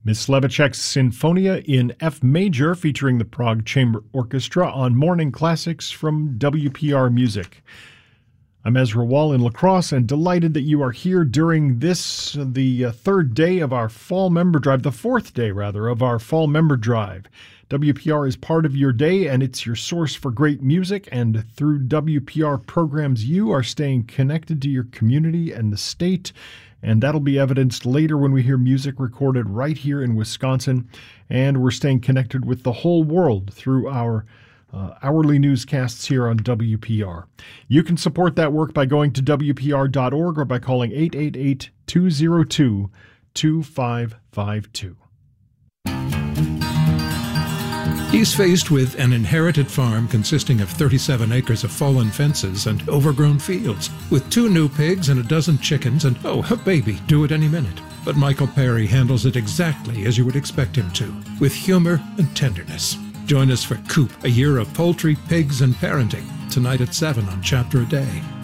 Miss Levichek's Sinfonia in F major featuring the Prague Chamber Orchestra on Morning Classics from WPR Music. I'm Ezra Wall in La Crosse and delighted that you are here during this, the third day of our fall member drive, the fourth day rather, of our fall member drive. WPR is part of your day and it's your source for great music, and through WPR programs you are staying connected to your community and the state, and that'll be evidenced later when we hear music recorded right here in Wisconsin, and we're staying connected with the whole world through our hourly newscasts here on WPR. You can support that work by going to WPR.org or by calling 888-202-2552. He's faced with an inherited farm consisting of 37 acres of fallen fences and overgrown fields, with 2 new pigs and a dozen chickens and, a baby due at any minute. But Michael Perry handles it exactly as you would expect him to, with humor and tenderness. Join us for Coop, a year of poultry, pigs, and parenting, tonight at 7 on Chapter a Day.